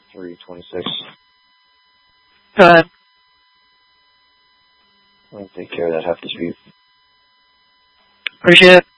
326. Go ahead. I'll take care of that half dispute. Appreciate it.